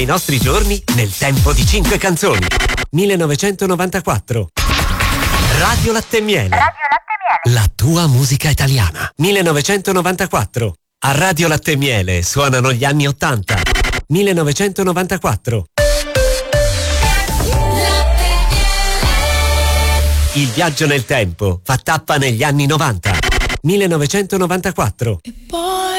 I nostri giorni nel tempo di 5 canzoni. 1994. Radio Latte e Miele. La tua musica italiana. 1994. A Radio Latte e Miele suonano gli anni 80. 1994. Il viaggio nel tempo fa tappa negli anni 90. 1994. E poi